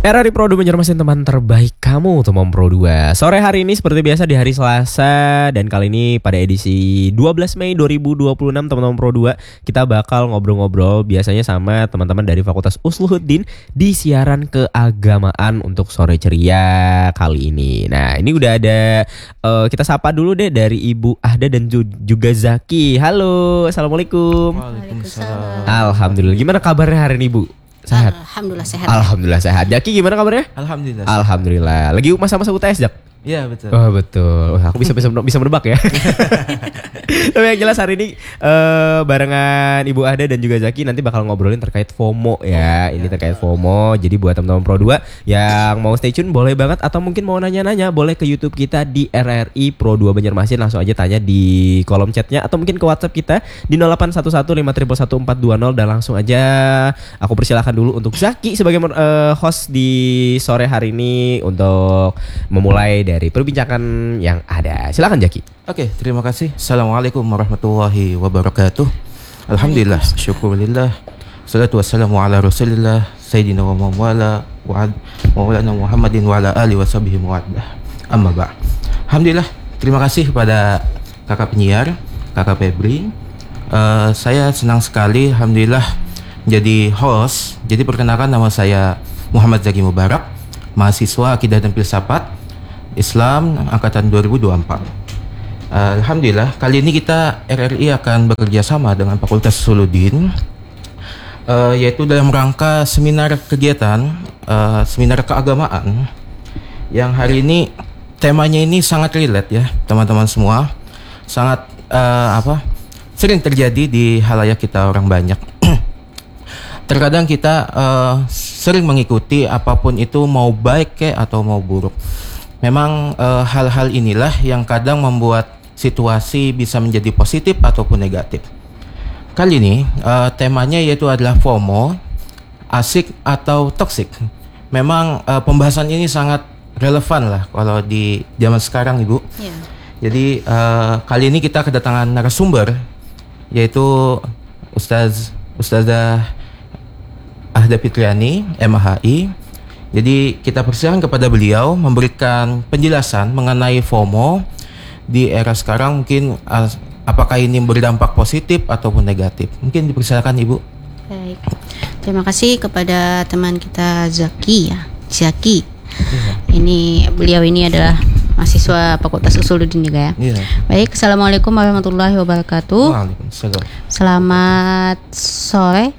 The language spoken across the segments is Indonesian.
RRI Pro 2 Banjarmasin, teman terbaik kamu teman Pro 2. Sore hari ini seperti biasa di hari Selasa, dan kali ini pada edisi 12 Mei 2026 teman-teman Pro 2 kita bakal ngobrol-ngobrol biasanya sama teman-teman dari Fakultas Usluhuddin di siaran keagamaan untuk sore ceria kali ini. Nah, ini udah ada kita sapa dulu deh dari Ibu Ahda dan juga Zaki. Halo, Assalamualaikum. Waalaikumsalam. Alhamdulillah. Gimana kabarnya hari ini, Bu? Sehat? Alhamdulillah sehat. Alhamdulillah sehat. Jaki gimana kabarnya? Alhamdulillah. Alhamdulillah. Lagi masa-masa UTS, Jak? Iya betul. Oh betul. Wah, aku bisa menebak ya. Tapi yang jelas hari ini barengan Ibu Ahda dan juga Zaki nanti bakal ngobrolin terkait FOMO ya. Ini terkait FOMO. Jadi buat teman-teman Pro 2 yang mau stay tune boleh banget, atau mungkin mau nanya-nanya boleh ke YouTube kita di RRI Pro 2 Banjarmasin, langsung aja tanya di kolom chatnya, atau mungkin ke WhatsApp kita di 081151111420, dan langsung aja aku persilahkan dulu untuk Zaki sebagai host di sore hari ini untuk memulai dari perbincangan yang ada. Silakan Jaki. Oke, terima kasih. Assalamualaikum warahmatullahi wabarakatuh. Alhamdulillah, syukurillah. Salatu wassalamu ala Rasulillah Sayyidina wa mawala wa maulana Muhammadin wa ala alihi wa sahbihi muwaddah. Amma ba'd. Alhamdulillah, terima kasih kepada Kakak penyiar, Kakak Febri. Saya senang sekali alhamdulillah menjadi host. Jadi perkenalkan, nama saya Muhammad Zaki Mubarak, mahasiswa Akidah dan Filsafat Islam angkatan 2024. Alhamdulillah kali ini kita RRI akan bekerja sama dengan Fakultas Usluhuddin, yaitu dalam rangka seminar kegiatan seminar keagamaan yang hari ini temanya ini sangat relate ya teman-teman semua, sangat sering terjadi di halayak kita orang banyak. Terkadang kita sering mengikuti apapun itu, mau baik atau mau buruk. Memang hal-hal inilah yang kadang membuat situasi bisa menjadi positif ataupun negatif. Kali ini temanya yaitu adalah FOMO, asik atau toksik. Memang pembahasan ini sangat relevan lah kalau di zaman sekarang, Ibu. Ya. Jadi kali ini kita kedatangan narasumber, yaitu Ustazah Ahda Fitriani, MHI. Jadi kita persilakan kepada beliau memberikan penjelasan mengenai FOMO di era sekarang, mungkin apakah ini berdampak positif ataupun negatif. Mungkin dipersilakan Ibu. Baik. Terima kasih kepada teman kita Zaki ya. Zaki. Beliau ini adalah mahasiswa Fakultas Usluhuddin juga ya. Iya. Baik, Assalamualaikum warahmatullahi wabarakatuh. Waalaikumsalam. Selamat sore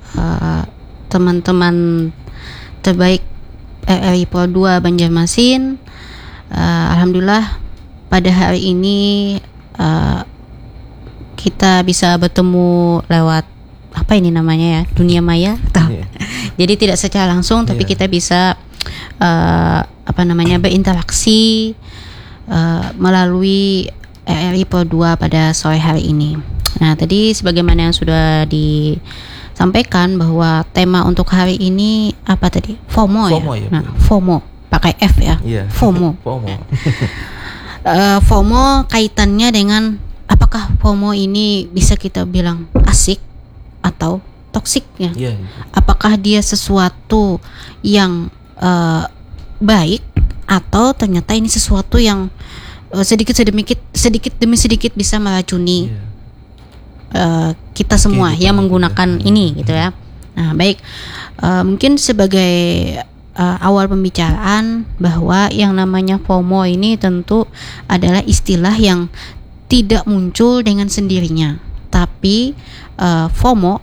teman-teman terbaik RRI Pro 2 Banjarmasin. Alhamdulillah pada hari ini kita bisa bertemu lewat apa ini namanya ya, dunia maya. Yeah. Jadi tidak secara langsung, tapi kita bisa berinteraksi melalui RRI Pro 2 pada sore hari ini. Nah, tadi sebagaimana yang sudah disampaikan bahwa tema untuk hari ini apa tadi? FOMO ya. Ya, nah, FOMO pakai F ya. Yeah. FOMO. FOMO. FOMO kaitannya dengan apakah FOMO ini bisa kita bilang asik atau toksik ya? Yeah. Apakah dia sesuatu yang baik, atau ternyata ini sesuatu yang sedikit demi sedikit bisa meracuni kita semua yang menggunakan ini gitu ya. Nah, baik, mungkin sebagai awal pembicaraan bahwa yang namanya FOMO ini tentu adalah istilah yang tidak muncul dengan sendirinya, tapi FOMO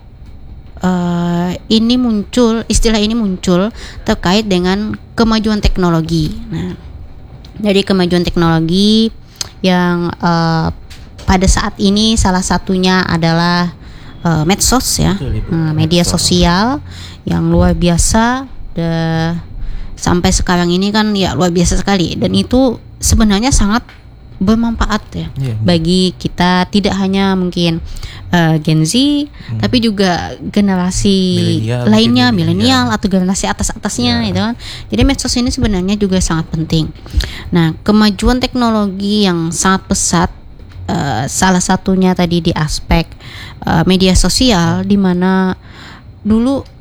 istilah ini muncul terkait dengan kemajuan teknologi. Nah, jadi kemajuan teknologi yang pada saat ini salah satunya adalah medsos ya, media sosial yang luar biasa. Sampai sekarang ini kan ya luar biasa sekali, dan itu sebenarnya sangat bermanfaat ya bagi kita, tidak hanya mungkin Gen Z, tapi juga generasi lainnya, milenial atau generasi atasnya gitu kan. Jadi medsos ini sebenarnya juga sangat penting. Nah, kemajuan teknologi yang sangat pesat, salah satunya tadi di aspek media sosial, di mana dulu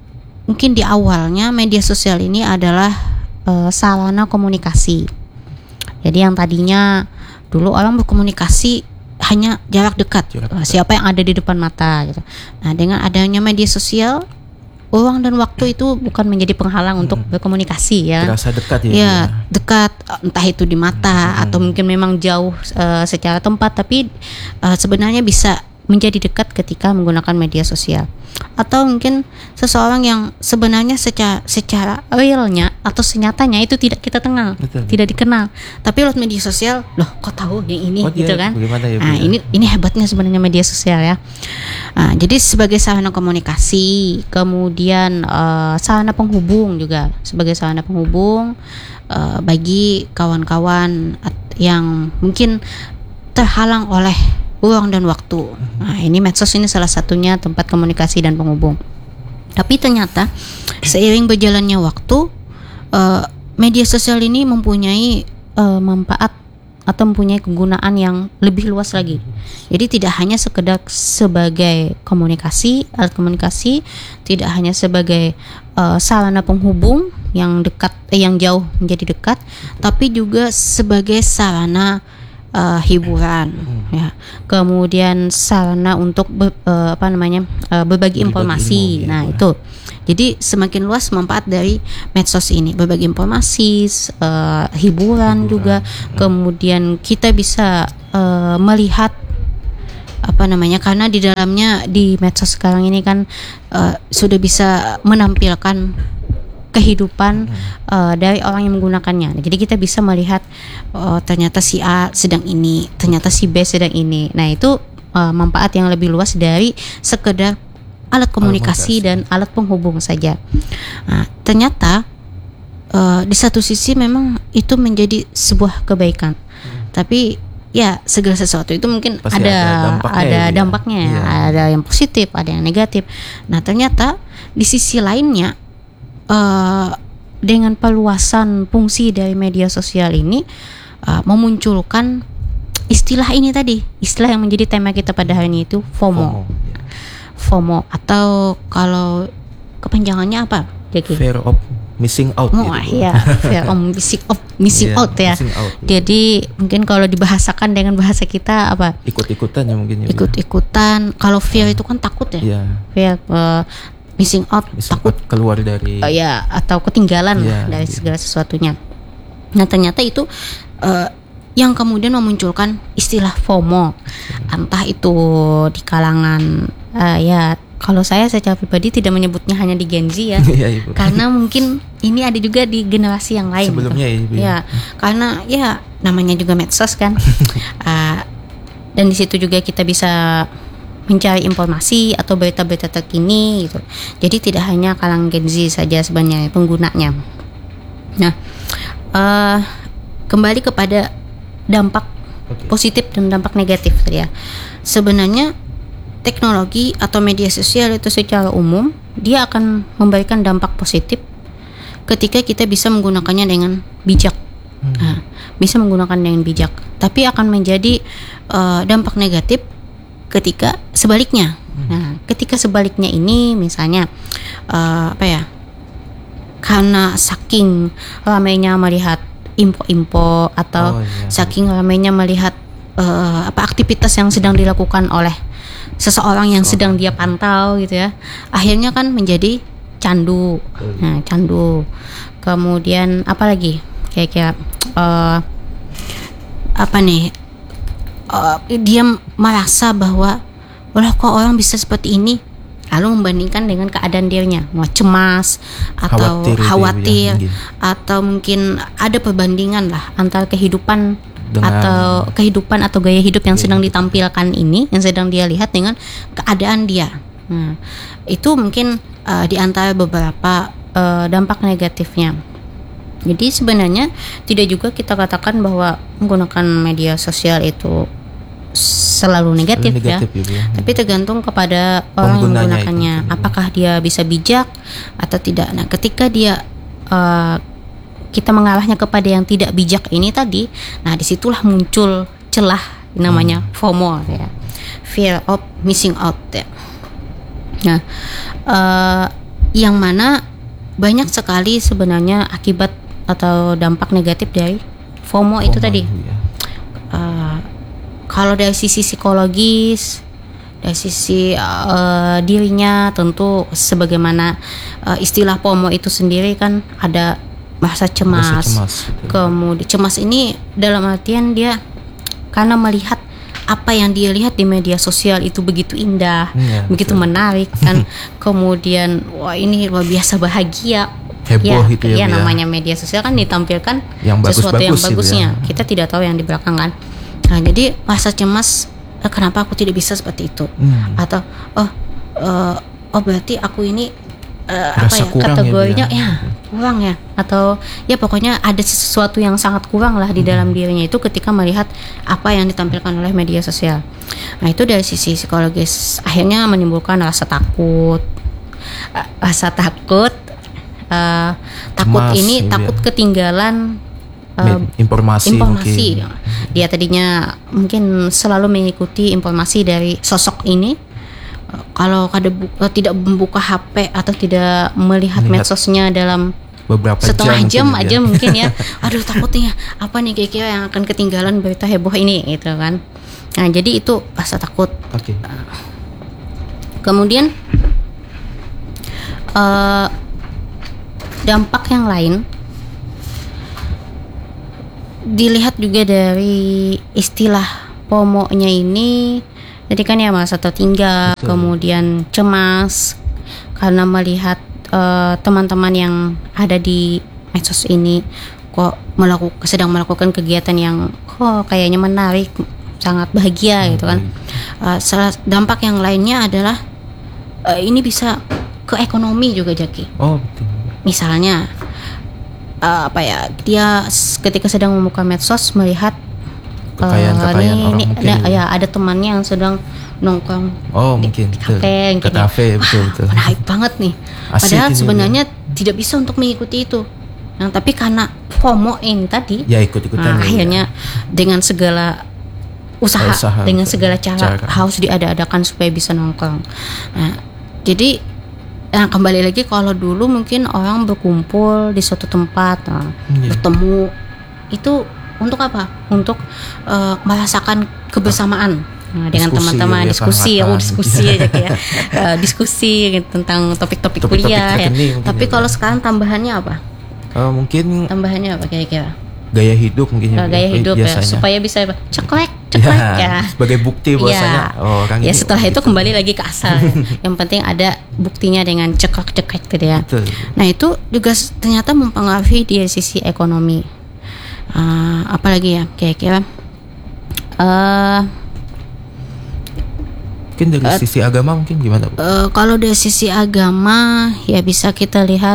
mungkin di awalnya media sosial ini adalah sarana komunikasi. Jadi yang tadinya dulu orang berkomunikasi hanya jarak dekat, siapa yang ada di depan mata gitu. Nah, dengan adanya media sosial, ruang dan waktu itu bukan menjadi penghalang untuk berkomunikasi ya. Terasa dekat ya. Ya, dekat, entah itu di mata atau mungkin memang jauh secara tempat, tapi sebenarnya bisa menjadi dekat ketika menggunakan media sosial. Atau mungkin seseorang yang sebenarnya secara realnya atau senyatanya itu tidak kita kenal, tidak dikenal, tapi lewat media sosial, loh kok tahu yang ini gitu kan. Ya, nah, ini hebatnya sebenarnya media sosial ya. Nah, jadi sebagai sarana komunikasi, kemudian sarana penghubung juga, sebagai sarana penghubung bagi kawan-kawan yang mungkin terhalang oleh ruang dan waktu. Nah, ini medsos ini salah satunya tempat komunikasi dan penghubung. Tapi ternyata seiring berjalannya waktu, media sosial ini mempunyai manfaat atau mempunyai kegunaan yang lebih luas lagi. Jadi tidak hanya sekedar sebagai komunikasi, alat komunikasi, tidak hanya sebagai sarana penghubung yang dekat, yang jauh menjadi dekat, tapi juga sebagai sarana hiburan, ya. Kemudian sarana untuk berbagi informasi. Nah, itu. Jadi semakin luas manfaat dari medsos ini, berbagi informasi, hiburan juga. Kemudian kita bisa melihat karena di dalamnya di medsos sekarang ini kan sudah bisa menampilkan kehidupan dari orang yang menggunakannya. Jadi kita bisa melihat ternyata si A sedang ini, ternyata si B sedang ini. Nah, itu manfaat yang lebih luas dari sekedar alat komunikasi dan alat penghubung saja. Nah, ternyata di satu sisi memang itu menjadi sebuah kebaikan. Tapi ya segala sesuatu itu mungkin pasti ada dampaknya, iya. Ada yang positif, ada yang negatif. Nah, ternyata di sisi lainnya dengan perluasan fungsi dari media sosial ini memunculkan istilah ini tadi, istilah yang menjadi tema kita pada hari ini itu FOMO. FOMO atau kalau kepanjangannya apa? Jadi fear of missing out. Ya, fear of missing out ya. Jadi mungkin kalau dibahasakan dengan bahasa kita apa? Ikut-ikutan ya mungkin. Ikut-ikutan. Kalau fear itu kan takut ya. Fear missing out, takut keluar dari atau ketinggalan dari segala sesuatunya. Nah, ternyata itu yang kemudian memunculkan istilah FOMO. Entah itu di kalangan kalau saya secara pribadi tidak menyebutnya hanya di Gen Z ya. Karena mungkin ini ada juga di generasi yang lain sebelumnya gitu. Karena namanya juga medsos kan. Dan di situ juga kita bisa mencari informasi atau berita-berita terkini gitu. Jadi tidak hanya kalangan Gen Z saja sebenarnya penggunanya. Nah, kembali kepada dampak positif dan dampak negatif ya. Sebenarnya teknologi atau media sosial itu secara umum dia akan memberikan dampak positif ketika kita bisa menggunakannya dengan bijak. Nah, bisa menggunakan dengan bijak. Tapi akan menjadi dampak negatif ketika sebaliknya. Nah, ketika sebaliknya ini misalnya karena saking ramainya melihat info-info atau saking ramainya melihat aktivitas yang sedang dilakukan oleh seseorang yang sedang dia pantau gitu ya, akhirnya kan menjadi candu. Nah, candu. Kemudian apa lagi? Kayak dia merasa bahwa kok orang bisa seperti ini, lalu membandingkan dengan keadaan dirinya, mau cemas atau khawatir atau mungkin ada perbandingan lah antara kehidupan atau gaya hidup yang sedang ditampilkan ini, yang sedang dia lihat dengan keadaan dia. Nah, itu mungkin di antara beberapa dampak negatifnya. Jadi sebenarnya tidak juga kita katakan bahwa menggunakan media sosial itu selalu negatif ya. Tapi tergantung kepada orang yang menggunakannya. Apakah dia bisa bijak atau tidak. Nah, ketika dia kita mengarahnya kepada yang tidak bijak ini tadi, nah disitulah muncul celah namanya FOMO ya, fear of missing out ya. Nah, yang mana banyak sekali sebenarnya akibat atau dampak negatif dari FOMO itu tadi. Iya. Kalau dari sisi psikologis, dari sisi dirinya tentu sebagaimana istilah FOMO itu sendiri kan ada merasa cemas. Kemudian cemas ini dalam artian dia karena melihat apa yang dia lihat di media sosial itu begitu indah, begitu menarik kan. Kemudian wah ini luar biasa bahagia. Heboh itu ya, namanya media sosial kan ditampilkan yang sesuatu yang bagus-bagus bagusnya. gitu ya. Kita tidak tahu yang di belakang kan. Nah, jadi rasa cemas, kenapa aku tidak bisa seperti itu? Atau berarti aku ini kategorinya kurang ya, atau ya pokoknya ada sesuatu yang sangat kurang lah di dalam dirinya itu ketika melihat apa yang ditampilkan oleh media sosial. Nah, itu dari sisi psikologis akhirnya menimbulkan rasa takut, Cemas, ini takut ketinggalan informasi. Mungkin. Dia tadinya mungkin selalu mengikuti informasi dari sosok ini. Kalau tidak membuka HP atau tidak melihat medsosnya dalam beberapa setengah jam aja ya. mungkin ya. Aduh, takutnya apa nih kira-kira yang akan ketinggalan berita heboh ini gitu kan. Nah, jadi itu rasa takut. Kemudian dampak yang lain dilihat juga dari istilah FOMO-nya ini. Jadi kan ya merasa tertinggal, kemudian cemas karena melihat teman-teman yang ada di medsos ini kok sedang melakukan kegiatan yang kayaknya menarik, sangat bahagia gitu kan. Dampak yang lainnya adalah ini bisa ke ekonomi juga, Jaki. Betul. Misalnya dia ketika sedang membuka medsos melihat kekayaan orang mungkin ada temannya yang sedang nongkrong di kafe, ke kafe, betul. Menarik banget nih. Padahal sebenarnya tidak bisa untuk mengikuti itu. Nah, tapi karena FOMO ini tadi, ya ikut-ikutan. Akhirnya dengan segala usaha dengan segala cara harus diada-adakan supaya bisa nongkrong. Nah, jadi kembali lagi kalau dulu mungkin orang berkumpul di suatu tempat, bertemu itu untuk apa? Untuk merasakan kebersamaan dengan teman-teman, diskusi aja ya. Diskusi tentang topik-topik kuliah ya. Tapi kalau sekarang tambahannya apa? Mungkin tambahannya apa kira-kira? Gaya hidup mungkin. Gaya hidup ya, supaya bisa ceklek ya. Sebagai bukti bahwasanya orang ya ini. Setelah itu kembali lagi ke asal. Yang penting ada buktinya dengan ceklek gitu ya. Betul. Nah, itu juga ternyata mempengaruhi di sisi ekonomi. Apalagi ya kira-kira mungkin dari sisi agama mungkin gimana? Kalau dari sisi agama ya bisa kita lihat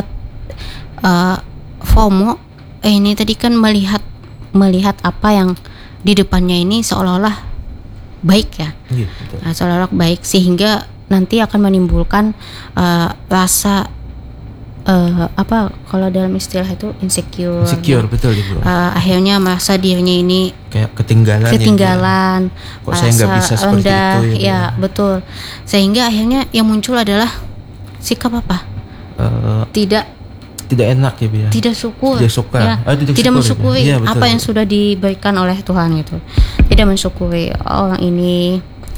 FOMO ini tadi kan melihat apa yang di depannya ini seolah-olah baik ya. Iya, seolah-olah baik sehingga nanti akan menimbulkan rasa kalau dalam istilah itu insecure ya. Betul itu. Akhirnya merasa dirinya ini kayak ketinggalan kok saya nggak bisa seperti rendah, itu ya betul. Sehingga akhirnya yang muncul adalah sikap apa? Tidak enak ya, Bia. Tidak suka tidak mensyukuri ya, apa yang sudah diberikan oleh Tuhan gitu. Tidak mensyukuri orang ini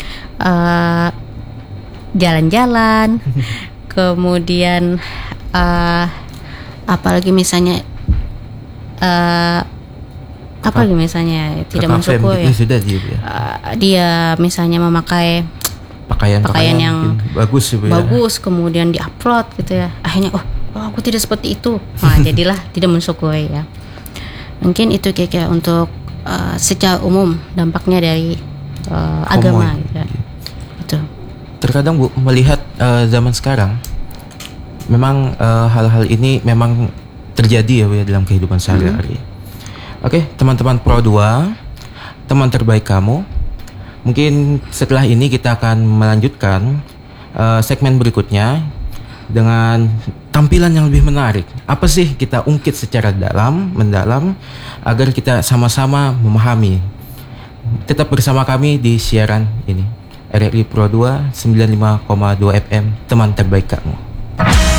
jalan-jalan kemudian apalagi misalnya tidak mensyukuri dia misalnya memakai pakaian yang bagus kemudian diupload gitu ya, akhirnya aku tidak seperti itu. Nah, jadilah tidak mensyukuri ya. Mungkin itu kira-kira untuk secara umum dampaknya dari agama gitu ya. Itu. Terkadang Bu melihat zaman sekarang memang hal-hal ini memang terjadi ya Bu ya dalam kehidupan sehari-hari. Oke, teman-teman Pro 2, teman terbaik kamu. Mungkin setelah ini kita akan melanjutkan segmen berikutnya dengan tampilan yang lebih menarik. Apa sih kita ungkit secara mendalam agar kita sama-sama memahami. Tetap bersama kami di siaran ini RRI Pro 2 95,2 FM, teman terbaik kamu.